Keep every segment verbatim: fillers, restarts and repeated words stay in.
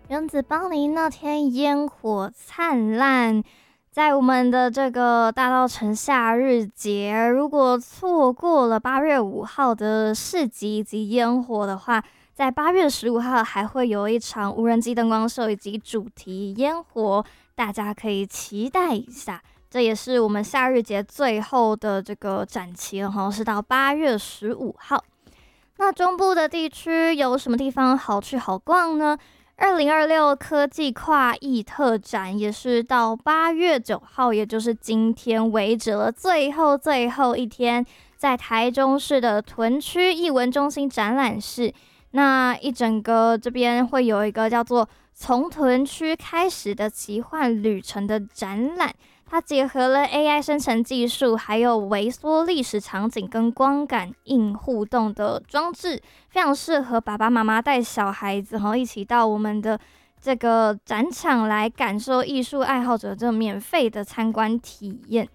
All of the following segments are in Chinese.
原子邦尼那天烟火灿烂，在我们的这个大稻埕夏日节，如果错过了八月五号的市集以及烟火的话，在八月十五号还会有一场无人机灯光秀以及主题烟火，大家可以期待一下。这也是我们夏日节最后的这个展期了哈，是到八月十五号。那中部的地区有什么地方好去好逛呢？二零二六科技跨艺特展也是到八月九号，也就是今天为止了，最后最后一天，在台中市的屯区艺文中心展览室。那一整个这边会有一个叫做从屯区开始的奇幻旅程的展览，它结合了 A I 生成技术，还有微缩历史场景跟光感应互动的装置，非常适合爸爸妈妈带小孩子一起到我们的这个展场来感受艺术爱好者这免费的参观体验。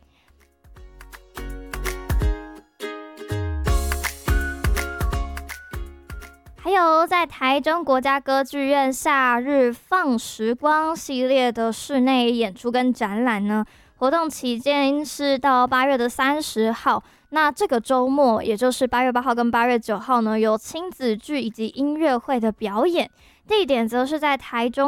还有在台中国家歌剧院夏日放时光系列的室内演出跟展览呢，活动期间是到八月的三十号。那这个周末，也就是八月八号跟八月九号呢，有亲子剧以及音乐会的表演，地点则是在台中